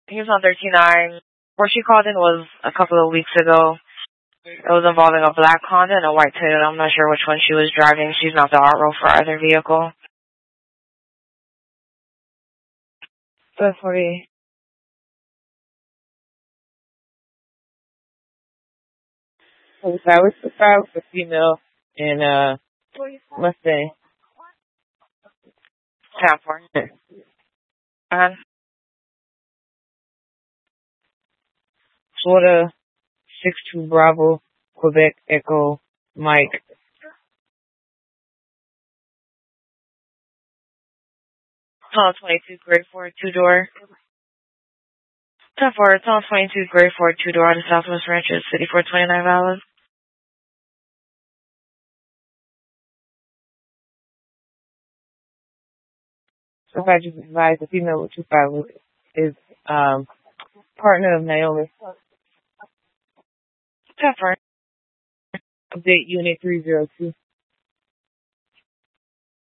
He was on 13-9. Where she called in was a couple of weeks ago. It was involving a black Honda and a white Toyota. I'm not sure which one she was driving. She's not the RO for either vehicle. 740. What's the file for female and Mustang? California. And Florida 62 Bravo, Quebec Echo, Mike. Tunnel 22, grade 4, 2-door. 10-4, Tunnel 22, grade 4, 2-door out of Southwest Ranches, City for $29. So if I just advise the female with 25 is partner of Naomi. 10-4. Update unit 302.